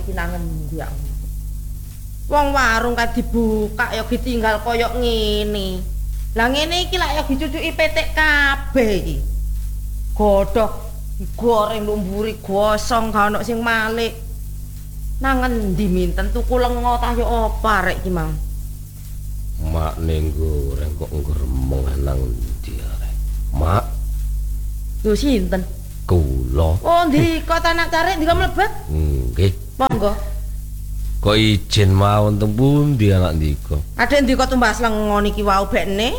iki nang endi ya. Wong warung kan dibuka ya ditinggal koyok ngene. Lah ngene iki lak ya dicucuki petik kabeh iki. Godhog goreng lumburi gosong gak ono sing malik. Nang endi minten tuku lenga tah yo apa arek iki mang. Mak ning goreng kok ngremeng nang ndi arek. Mak. Lho sinten? Kula. Oh, ndika ta nak carek ndika mlebet? Nggih. Monggo. Kok izin mawon teng pundi anak ndika? Adek ndika tumbas lenga niki wau bekne?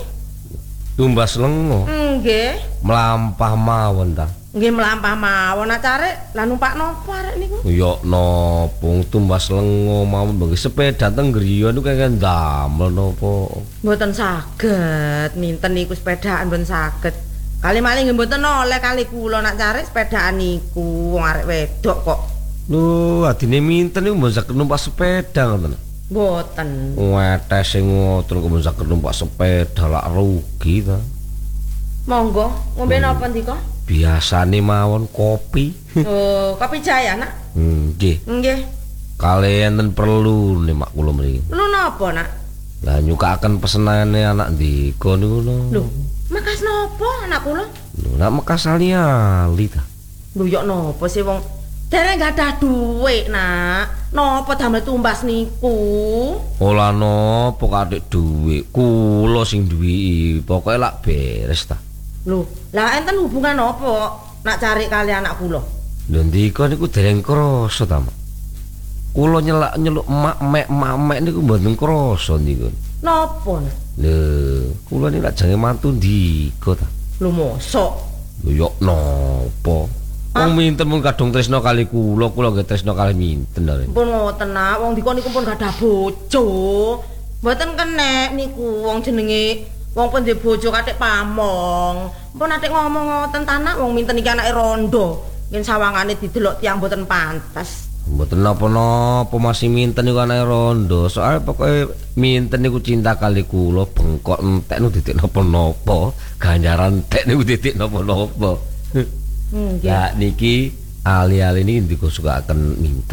Tumbas lenga. Nggih. Mlampah mawon ta. Nggih mlampah mawon nak carek. Lah numpak napa arek niku? Ya napa tumbas lenga mawon bagi sepeda teng griya niku kaya ndamel napa? Mboten saged, minten niku sepedaan mboten saged. Kali maling nggih mboten oleh kali kula nak carek sepedaan niku wong arek wedok kok. Lho, adine minten niku mboten saged numpak sepeda ngoten. Mboten. Wetes sing ngoten kok mboten saged numpak sepeda lak rugi ta. Monggo, ngombe napa ndika? Biasane mawon kopi. Oh, kopi Jaya nak? Nggih. Nggih. Kalih enten perlu nih mak kula mriki. Lu napa nak? Lah nyukaken pesenane anak ndika niku lho. Lho, makas napa anak kula? Lho, nak mekas ali ta. Lho yok napa sih wong dereng gadah dhuwit nak. Napa damel tumbas niku? Ola napa kathik dhuwit. Kula sing duwi. Pokoke lak beres ta. Lho, lah enten hubungan apa nak cari kali anak kula? Lho ndika niku dereng krasa ta, Mak. Kula nyeluk mak-mek niku mboten krasa niku. Napa nak? Lho, kula niki lak jange mantu ndika ta. Lho mosok. Lho yok napa? Wong minten mun kadung tresna kali kula nggih tresna kali minten arek. Pun ngoten nak, wong dika niku pun gadah bojo. Mboten kenek niku wong jenenge wong pun duwe bojo kathik pamong. Pun atik ngomong ngoten ta nak, wong minten iki anake rondo. Yen sawangane didelok tiyang mboten pantes. Mboten napa-napa masih minten niku anake rondo. Soal pokoke minten niku cinta kali kula bengkok entek niku titik napa-napa. Ganjaran entek niku titik napa-napa. Ya niki ali-ali niki ndika sukaken minten.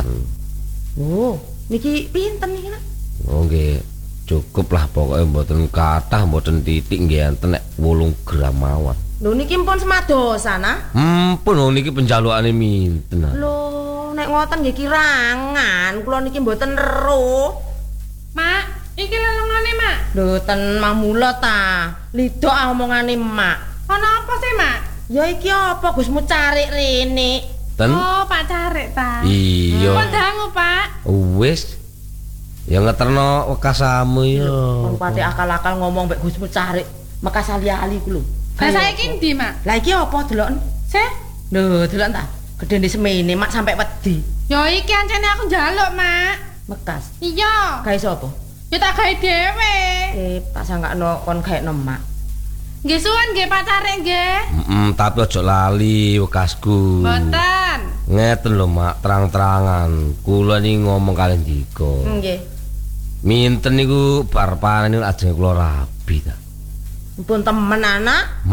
Oh, niki pinten niki nak? Oh nggih, cukup lah pokoke mboten kathah mboten titik nggih enten nek 8 gram mawon. Lho niki pun semadosan ah. Pun niki penjalukane minten. Lho, nek ngoten nggih kirangan, kula niki mboten eruh. Mak, iki lelengane, Mak. Lho ten mamula ta. Lidok omongane Mak. Ana apa sih, Mak? Ya iki apa Gusmu cari rene? Ten? Oh, Pak Carek ta. Iya. Pun dangu, Pak. Wis. Ya ngeterno wekasamu ya. Wong pati akal-akal ngomong mbek Gusmu cari. Mekas ali-ali ku lho. Lah saiki ndi, Mak? Lah iki apa deloken? Seh, Lho, delok ta. Gedene semene Mak sampai wedi. ya iki ancene aku njaluk, Mak. Mekas. Iya. Gawe sapa? Ya tak gawe dhewe. Tak sangkakno kon gaekno Mak. Nggih suwun nggih Pak Carek nggih. Tapi aja lali wekasku. Mboten. Ngeten lho Mak, terang-terangan. Kula niki ngomong kalian ndika. Nggih. Minten niku bar panen niku ajeng kula rabi ta. Pun temen anak.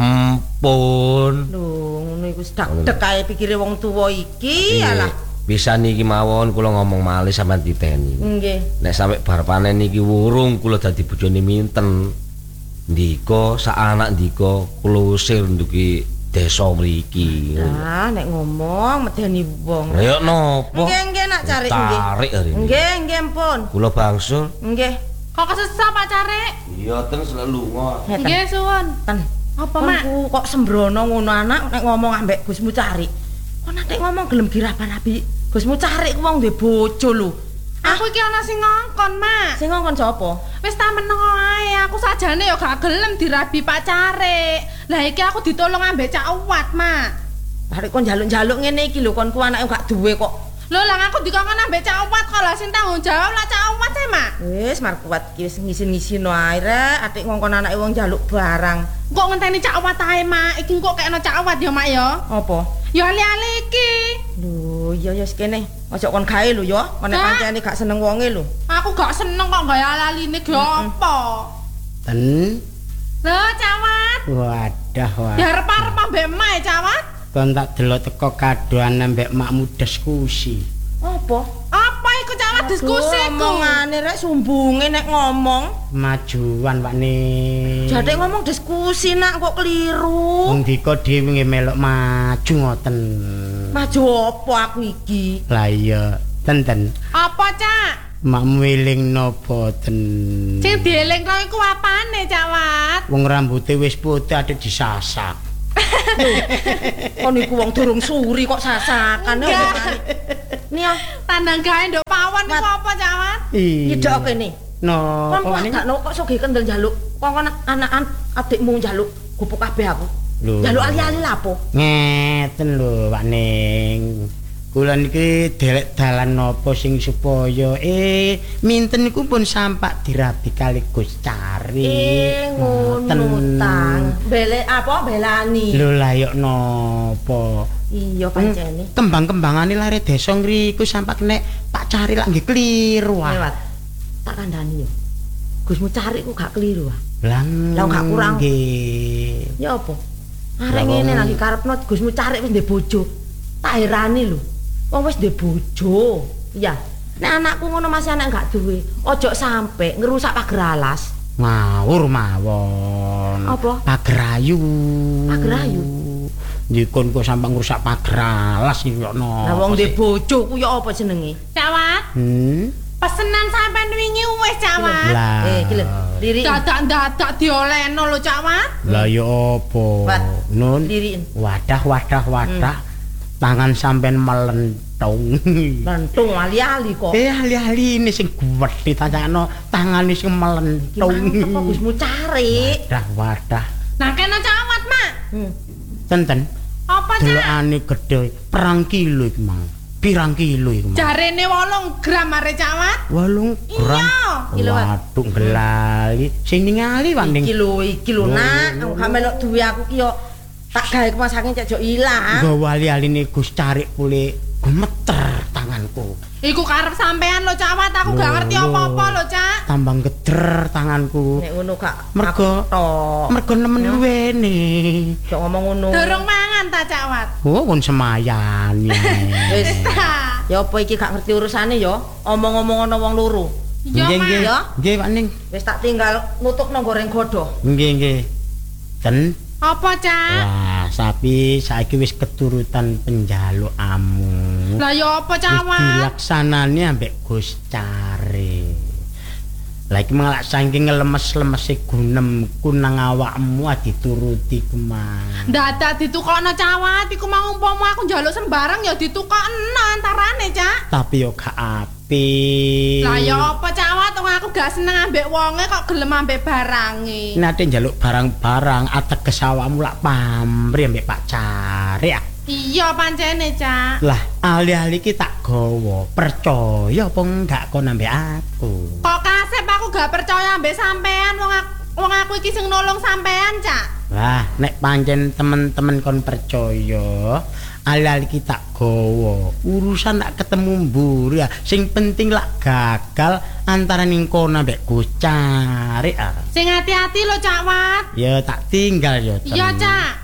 Pun. Lho, ngono iku sedak-dek kae pikire wong tuwa iki, alah. Bisa niki mawon kula ngomong malih sampean titeni. Nggih. Nek sampe bar panen niki wurung kula dadi bojone minten. Ndika sak anak ndika kula usir nduki desa mriki. Lah nek ngomong medeni wong. Ya napa? Nggih nak cari nggih. Tarik hari ini. Nggih pun. Kula bangsul. Nggih. Kok kesesat Pak Carek? Iya ten selalu lunga. Nggih suwun. Ten. Apa, Mak? Kok sembrono ngono anak nek ngomong ambek Gusmu cari. Kok nek ngomong gelem dirapan-api. Gusmu cari ku wong duwe bojo lho. Aku iki ana sing ngongkon, Mak. Sing ngongkon sapa? Wis ta meneng ae, aku sajane ya gak gelem dirabi Pak Carek. Lah iki aku ditolong ambek Cak Uwat, Mak. Arek kon njaluk-njaluk ngene iki lho kon ku anake gak duwe kok. Lho lah aku dikongkon ambek Cak Uwat kok lah sing tanggung jawab lah Cak Uwat sih, Mak. Wis Markuat iki wis ngisin-ngisin wae rek, atik ngongkon anake wong njaluk barang. Kok ngenteni Cak Uwat ae, Mak. Iki kok kekno Cak Uwat ya, Mak ya. Apa? Ya ali-ali iki. Lho, iya ya kene. Ojo kon gawe lho ya, nek pancene gak seneng wonge lho. Aku gak seneng kok gaya alaline ge apa. Ten. Lho, Cak Uwat. Wadah, Ya arep-arep mbek Mak, Cak Uwat. kon tak delok teko kadoan mbek makmu diskusi. Apa? Apa diskusiku. Omongane rek sumbunge nek ngomong. Majuan Pak Ning. Jate ngomong diskusi nak kok keliru. Wong dika dhewe nggih melok maju ngoten. Maju apa aku iki? Lah iya, tenten. Apa, Cak? Mak weling napa ten. Sing dielingno iku apane, Cak Wat? Wong rambuté wis putih ade disasak. Kon iku wong durung suri kok sasakan. Nih, Tandang gawe nduk pawon iku apa, Cak Wat? nyedok kene. No, Kon Pak Ning. gak kok sugih kendel njaluk. Kon anak adikmu njaluk gupuk kabeh aku. Lho. Njaluk ali-ali lapo? Ngeten lho Pak Ning. Kula niki delek dalan napa sing supaya minten niku pun sampak dirabi kali Gus Cari. Ngono tang. Bele apa belani? Lho layok napa? Iya pancene. Kembang-kembangane lare desa ngriku sampak nek Pak Cari lak nggih kliru ah. Lewat. Tak kandhani yo. Gusmu Cari ku gak keliru ah. Lang. Lah gak kurang. Nggih. Ya apa? Arek ngene lagi karepno Gusmu Cari wis ndek bojo. Tak herani lho. Wong wis ndek bojo. Iya. Nek anakku ngono masih anak gak duwe, ojo sampe ngerusak pager alas. Ngawur mawon. Apa? Pagerayu. Pagerayu? Dikon kok sampe ngrusak pager alas iki kok no. Lah wong ndek bojo ku ya apa jenenge? Cak Wat, pesenan sampean wingi wis, Cak Wat. Lah. Iki lho, Riri. Dadak-dadak diolehno lho, Cak Wat. Lah ya apa? Wat. Nun. Diriin. Wadah. Tangan sampean melentung. Lentung ali-ali kok. Ali-ali ini sing gedhe tangane sing melentung. Gimana kok Gusmu Cari? Wadah. Nah, kena Cak Wat, Mak. Tenten. Apa, Cak? Delokane gedhe perang kilo iki, Mang. Pirang kilo iki, Mang? Jarene 8 gram are Cak Wat. 8 gram. Kilo, Wat. Waduh gelali. Sing ningali Pak Ning. Iki lho nak, gak melok duwe aku ki yo tak gawe kemasake cek jo ilang. Nggawa ali-aline Gus Cari pule gemeter tanganku. Iku karep sampean lho, Cak Wat. Aku gak ngerti apa-apa lho, Cak. Tambang geder tanganku. Nek ngono gak Mergo tok. mergo nemen luwene. Jok ngomong ngono. Durung mangan ta, Cak Wat? Oh, pun semayan ya. Wis. Ya apa iki gak ngerti urusane ya? Omong-omong ana wong loro. Iya, Nggih, Mak. nggih. Ya. Nggih, Pak Ning. Wis tak tinggal nutupno goreng godho. Nggih. Ten. Apa, Cak? Wah, sapi saiki wis keturutan penjaluk amu. Lah ya apa, Cak Wis Wat? dilaksanane ambek Gus Cari. Lah iki malah saking ngelemes-lemese gunemku nang awakmu dituruti kemang. Dadak ditukokno, Cak Wat. Iku mau umpama aku njaluk sembarang ya ditukokno antarane, Cak. Tapi yo gak apik. Lah ya apa, Cak Wat? Wong aku gak seneng ambek wonge kok gelem ambek barange. Nate njaluk barang-barang ateges awakmu lak pamrih ambek Pak Cari ah. Iya pancene, Cak. Lah ali-ali ki tak gawa, percaya apa enggak kon ambek aku? Kok kasep aku gak percaya ambek sampean wong aku iki sing nolong sampean, Cak. Lah nek pancen temen-temen kon percaya, ali-ali ki tak gawa. Urusan nak ketemu mburi ya, sing penting lak gagal antara ning kono ambek Gus Cari ah. Sing hati-hati lho, Cak Wat. Ya tak tinggal ya. Iya, Cak.